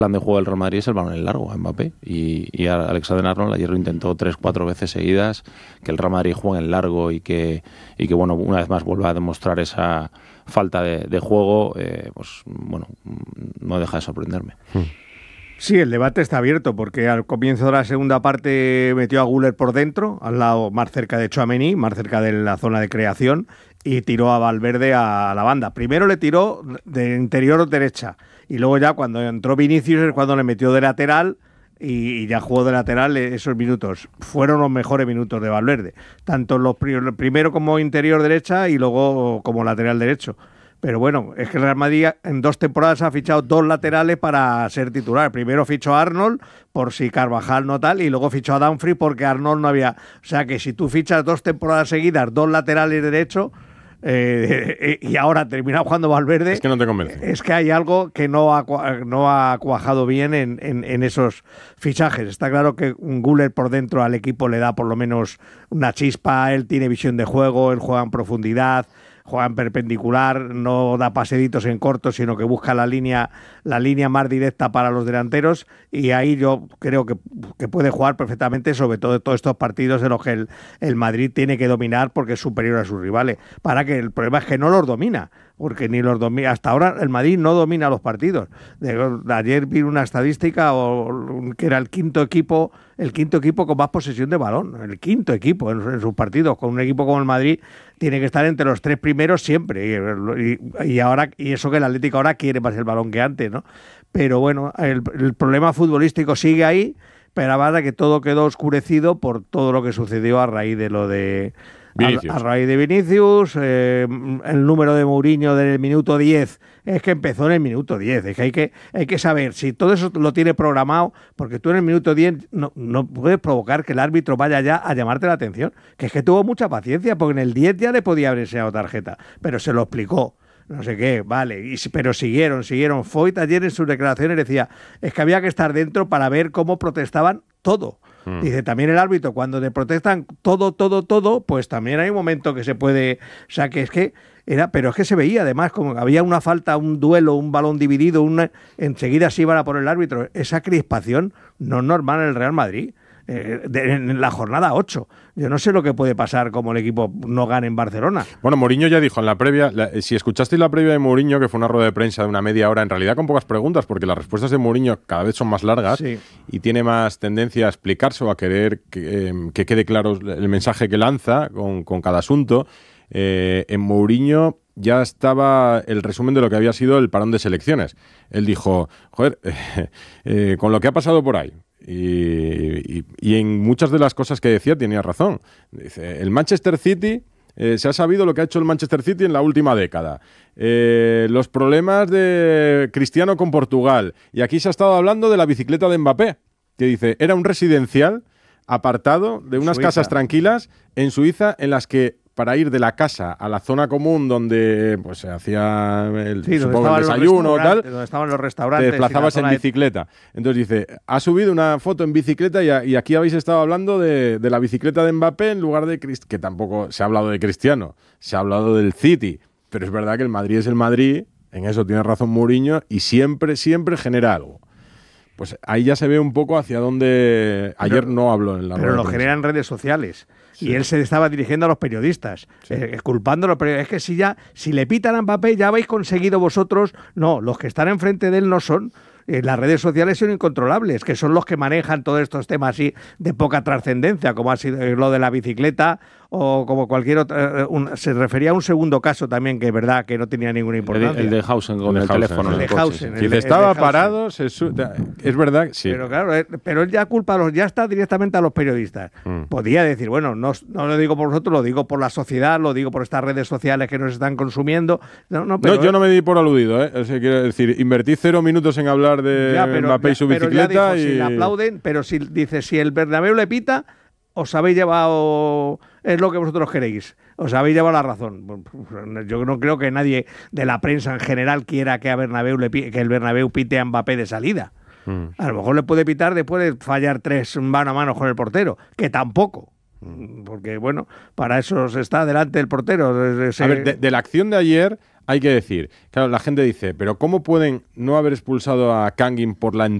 plan de juego del Real Madrid es el balón en largo a Mbappé y Alexander-Arnold ayer lo intentó 3-4 veces seguidas, que el Real Madrid juegue en largo y que bueno, una vez más vuelva a demostrar esa falta de juego, pues bueno, no deja de sorprenderme. Sí, el debate está abierto porque al comienzo de la segunda parte metió a Güler por dentro, al lado más cerca de Tchouaméni, más cerca de la zona de creación, y tiró a Valverde a la banda. Primero le tiró de interior derecha y luego ya cuando entró Vinicius es cuando le metió de lateral y ya jugó de lateral esos minutos. Fueron los mejores minutos de Valverde, tanto los primero como interior derecha y luego como lateral derecho. Pero bueno, es que el Real Madrid en 2 temporadas ha fichado 2 laterales para ser titular. Primero fichó a Arnold por si Carvajal no tal y luego fichó a Dumfries porque Arnold no había... O sea que si tú fichas 2 temporadas seguidas, 2 laterales derechos y ahora termina jugando Valverde... Es que no te convence. Es que hay algo que no ha cuajado bien en esos fichajes. Está claro que un Güler por dentro al equipo le da por lo menos una chispa, él tiene visión de juego, él juega en profundidad... Juega en perpendicular, no da paseditos en corto, sino que busca la línea más directa para los delanteros y ahí yo creo que puede jugar perfectamente, sobre todo todos estos partidos en los que el Madrid tiene que dominar porque es superior a sus rivales. Para que el problema es que no los domina, porque ni los domina. Hasta ahora el Madrid no domina los partidos. Ayer vi una estadística que era el quinto equipo con más posesión de balón, el quinto equipo en sus partidos. Con un equipo como el Madrid tiene que estar entre los 3 primeros siempre y eso que el Atlético ahora quiere más el balón que antes, ¿no? Pero bueno, el problema futbolístico sigue ahí, pero la verdad que todo quedó oscurecido por todo lo que sucedió a raíz de lo de Vinicius. A raíz de Vinicius, el número de Mourinho del minuto 10 es que empezó en el minuto 10. Es que hay que saber si todo eso lo tiene programado, porque tú en el minuto 10 no puedes provocar que el árbitro vaya ya a llamarte la atención. Que es que tuvo mucha paciencia, porque en el 10 ya le podía haber enseñado tarjeta, pero se lo explicó. No sé qué, vale, pero siguieron. Foyt ayer en sus declaraciones decía, es que había que estar dentro para ver cómo protestaban todo. Dice, también el árbitro, cuando te protestan todo, pues también hay un momento que se puede... O sea, que es que pero es que se veía, además, como había una falta, un duelo, un balón dividido, enseguida se iban a por el árbitro. Esa crispación no es normal en el Real Madrid. En la jornada 8. Yo no sé lo que puede pasar como el equipo no gane en Barcelona. Bueno, Mourinho ya dijo en la previa, si escuchasteis la previa de Mourinho, que fue una rueda de prensa de una media hora, en realidad con pocas preguntas, porque las respuestas de Mourinho cada vez son más largas, sí, y tiene más tendencia a explicarse o a querer que quede claro el mensaje que lanza con cada asunto. En Mourinho ya estaba el resumen de lo que había sido el parón de selecciones. Él dijo, con lo que ha pasado por ahí, y en muchas de las cosas que decía tenía razón. Dice, el Manchester City, se ha sabido lo que ha hecho el Manchester City en la última década. Los problemas de Cristiano con Portugal. Y aquí se ha estado hablando de la bicicleta de Mbappé, que dice, era un residencial apartado de unas casas tranquilas en Suiza en las que para ir de la casa a la zona común donde pues se hacía el desayuno o tal, donde estaban los restaurantes, te desplazabas en bicicleta. Entonces dice, ha subido una foto en bicicleta y aquí habéis estado hablando de la bicicleta de Mbappé en lugar de que tampoco se ha hablado de Cristiano, se ha hablado del City, pero es verdad que el Madrid es el Madrid, en eso tiene razón Mourinho, y siempre genera algo. Pues ahí ya se ve un poco hacia dónde... Ayer no habló en la pero lo genera en redes sociales. Sí. Y él se estaba dirigiendo a los periodistas, sí, culpando a los periodistas. Es que si le pitan a Mbappé, ya habéis conseguido vosotros... No, los que están enfrente de él no son... las redes sociales son incontrolables, que son los que manejan todos estos temas así de poca trascendencia, como ha sido lo de la bicicleta o como cualquier otro. Se refería a un segundo caso también, que es verdad que no tenía ninguna importancia. El de Hausen con el teléfono. El de Hausen. Si estaba parado, es verdad, sí. Pero claro, pero él ya ya está directamente a los periodistas. Podía decir, bueno, no lo digo por vosotros, lo digo por la sociedad, lo digo por estas redes sociales que nos están consumiendo. Pero yo no me di por aludido, O sea, quiero decir, invertí 0 minutos en hablar de Mbappé y su bicicleta. Dijo, si le aplauden, pero si el Bernabéu le pita, os habéis llevado, es lo que vosotros queréis, os habéis llevado la razón. Yo no creo que nadie de la prensa en general quiera que el Bernabéu pite a Mbappé de salida. A lo mejor le puede pitar después de fallar 3 mano a mano con el portero, que tampoco. Porque, bueno, para eso se está delante del portero. A ver, de la acción de ayer hay que decir, claro, la gente dice, pero ¿cómo pueden no haber expulsado a Kangin por la